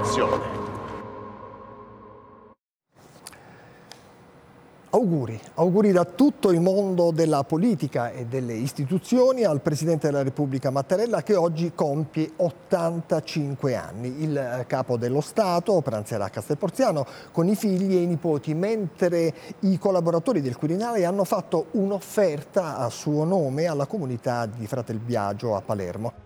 Nazione. Auguri da tutto il mondo della politica e delle istituzioni al Presidente della Repubblica Mattarella, che oggi compie 85 anni. Il capo dello Stato pranzerà a Castelporziano con i figli e i nipoti, mentre i collaboratori del Quirinale hanno fatto un'offerta a suo nome alla comunità di Fratelbiagio a Palermo.